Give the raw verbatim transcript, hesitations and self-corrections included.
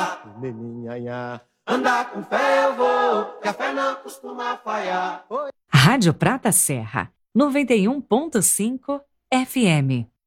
andar, meninhanhá. Andar com fé eu vou, que a fé não costuma falhar. Rádio Prata Serra, noventa e um ponto cinco F M.